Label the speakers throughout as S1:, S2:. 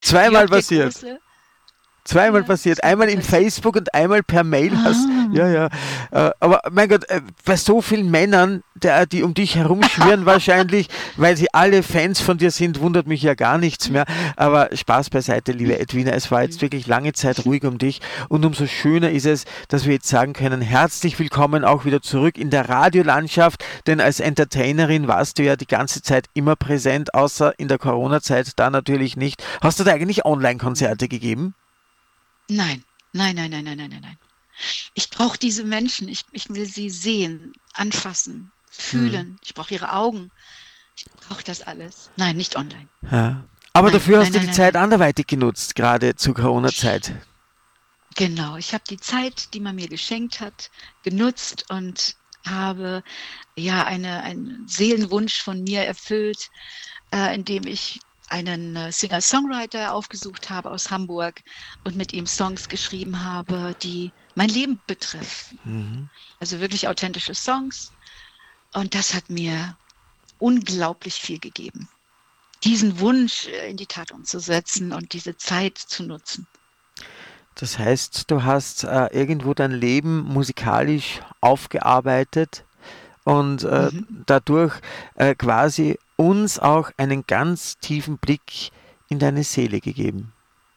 S1: Zweimal
S2: Jörg der
S1: passiert.
S2: Große.
S1: Zweimal
S2: Ja,
S1: passiert.
S2: zweimal
S1: Einmal im
S2: passiert.
S1: Facebook und einmal per Mail hast. Ja,
S2: Ah.
S1: ja. Aber mein Gott, bei so vielen Männern, die um dich herumschwirren wahrscheinlich, weil sie alle Fans von dir sind, wundert mich ja gar nichts mehr. Aber Spaß beiseite, liebe Edwina. Es war jetzt
S2: Hm.
S1: wirklich lange Zeit ruhig um dich. Und umso schöner ist es, dass wir jetzt sagen können, herzlich willkommen auch wieder zurück in der Radiolandschaft. Denn als Entertainerin warst du ja die ganze Zeit immer präsent, außer in der Corona-Zeit da natürlich nicht. Hast du da eigentlich
S2: Mhm.
S1: Online-Konzerte gegeben?
S2: Nein, nein, nein, nein, nein, nein, nein, nein. Ich brauche diese Menschen. Ich will sie sehen, anfassen,
S1: Hm.
S2: fühlen. Ich brauche ihre Augen. Ich brauche das alles. Nein, nicht online.
S1: Ja. Aber
S2: Nein,
S1: dafür
S2: nein,
S1: hast du
S2: nein,
S1: die
S2: nein,
S1: Zeit
S2: nein.
S1: anderweitig genutzt, gerade zur Corona-Zeit.
S2: Genau. Ich habe die Zeit, die man mir geschenkt hat, genutzt und habe ja einen Seelenwunsch von mir erfüllt, indem ich einen Singer-Songwriter aufgesucht habe aus Hamburg und mit ihm Songs geschrieben habe, die mein Leben betreffen.
S1: Mhm.
S2: Also wirklich authentische Songs. Und das hat mir unglaublich viel gegeben. Diesen Wunsch in die Tat umzusetzen und diese Zeit zu nutzen.
S1: Das heißt, du hast irgendwo dein Leben musikalisch aufgearbeitet und
S2: Mhm.
S1: dadurch quasi uns auch einen ganz tiefen Blick in deine Seele gegeben.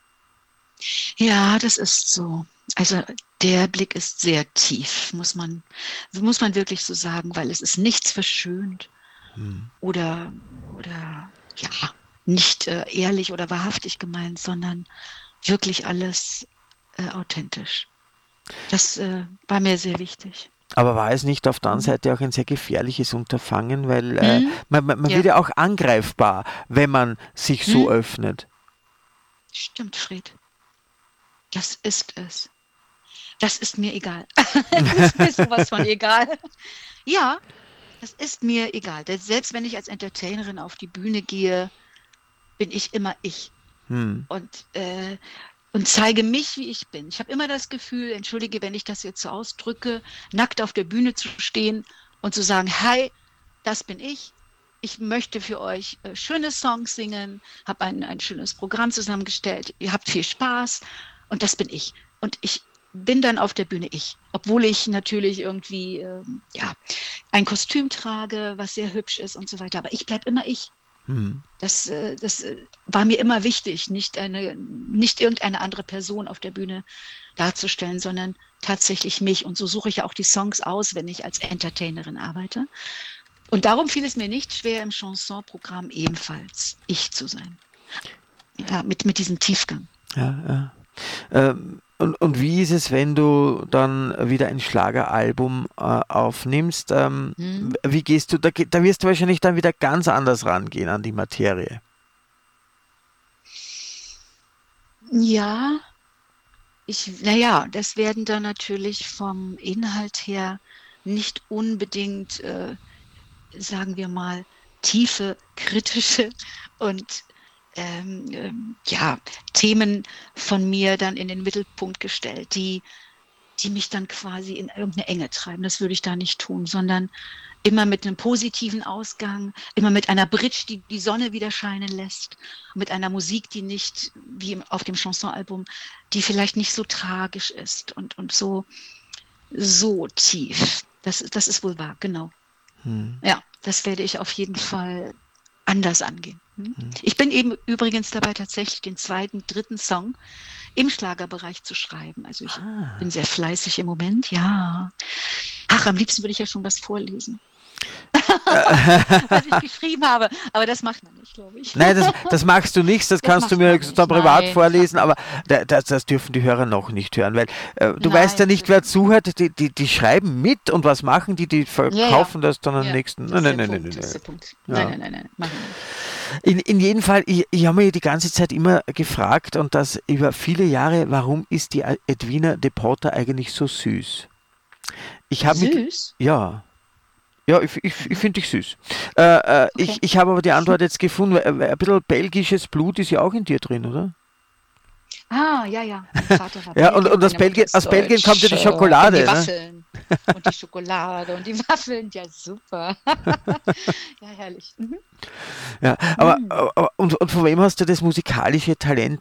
S2: Ja, das ist so. Also der Blick ist sehr tief, muss man wirklich so sagen, weil es ist nichts verschönt
S1: Hm.
S2: oder ja, nicht ehrlich oder wahrhaftig gemeint, sondern wirklich alles authentisch. Das war mir sehr wichtig.
S1: Aber war es nicht auf der anderen
S2: Mhm.
S1: Seite auch ein sehr gefährliches Unterfangen, weil
S2: Mhm.
S1: man wird
S2: Ja,
S1: ja auch angreifbar, wenn man sich so
S2: mhm.
S1: öffnet.
S2: Stimmt, Fred. Das ist es. Das ist mir egal. Das ist mir sowas von egal. Ja, das ist mir egal. Denn selbst wenn ich als Entertainerin auf die Bühne gehe, bin ich immer ich
S1: Hm.
S2: und, äh, und zeige mich, wie ich bin. Ich habe immer das Gefühl, entschuldige, wenn ich das jetzt so ausdrücke, nackt auf der Bühne zu stehen und zu sagen, hi, das bin ich. Ich möchte für euch schöne Songs singen, habe ein schönes Programm zusammengestellt. Ihr habt viel Spaß und das bin ich. Und ich bin dann auf der Bühne ich, obwohl ich natürlich irgendwie ja, ein Kostüm trage, was sehr hübsch ist und so weiter. Aber ich bleibe immer ich.
S1: Hm.
S2: Das war mir immer wichtig, nicht irgendeine andere Person auf der Bühne darzustellen, sondern tatsächlich mich. Und so suche ich ja auch die Songs aus, wenn ich als Entertainerin arbeite. Und darum fiel es mir nicht schwer, im Chanson-Programm ebenfalls ich zu sein. Ja, mit diesem Tiefgang.
S1: Ja, ja. Und wie ist es, wenn du dann wieder ein Schlageralbum aufnimmst?
S2: Hm?
S1: Wie gehst du, da wirst du wahrscheinlich dann wieder ganz anders rangehen an die Materie.
S2: Ja, naja, das werden dann natürlich vom Inhalt her nicht unbedingt sagen wir mal, tiefe, kritische und ja, Themen von mir dann in den Mittelpunkt gestellt, die mich dann quasi in irgendeine Enge treiben. Das würde ich da nicht tun, sondern immer mit einem positiven Ausgang, immer mit einer Bridge, die die Sonne wieder scheinen lässt, mit einer Musik, die nicht, wie auf dem Chanson-Album, die vielleicht nicht so tragisch ist und so tief. Das ist wohl wahr, genau.
S1: Hm.
S2: Ja, das werde ich auf jeden Fall anders angehen. Ich bin eben übrigens dabei, tatsächlich den zweiten, dritten Song im Schlagerbereich zu schreiben. Also ich bin
S1: Ah.
S2: sehr fleißig im Moment, ja. Ach, am liebsten würde ich ja schon was vorlesen, was ich geschrieben habe. Aber das macht man nicht, glaube ich.
S1: Nein, das machst du nicht, das
S2: Das
S1: kannst du
S2: macht
S1: mir
S2: man
S1: dann
S2: nicht.
S1: privat
S2: Nein, das macht
S1: vorlesen,
S2: man
S1: aber
S2: nicht.
S1: das dürfen die Hörer noch nicht hören, weil du weißt ja
S2: Nein,
S1: nicht,
S2: dürfen
S1: wer
S2: wir nicht.
S1: zuhört, die schreiben mit und was machen die, die
S2: Ja, ja.
S1: verkaufen das dann am
S2: Ja,
S1: nächsten.
S2: das
S1: Nein,
S2: ist
S1: nein,
S2: der
S1: nein, nein,
S2: Punkt,
S1: nein.
S2: das ist
S1: Nein.
S2: der Punkt. Nein,
S1: Ja.
S2: nein, nein, nein, machen wir nicht.
S1: In jedem Fall, ich habe mir die ganze Zeit immer gefragt und das über viele Jahre, warum ist die Edwina de Porter eigentlich so süß? Ich habe mit,
S2: Süß?
S1: ja, ja, ich
S2: Mhm.
S1: finde dich süß.
S2: Okay.
S1: Ich habe aber die Antwort jetzt gefunden, weil ein bisschen belgisches Blut ist ja auch in dir drin, oder?
S2: Ah, ja, ja. Mein Vater war
S1: Ja,
S2: Belgier,
S1: und
S2: meine Mutter ist
S1: Aus Belgien kommt ja
S2: deutsch.
S1: die
S2: Und die
S1: Schokolade, ne?
S2: Waffeln. Und die Schokolade und die Waffeln. Ja, super. Ja, herrlich. Mhm.
S1: Ja,
S2: Mhm.
S1: und von wem hast du das musikalische Talent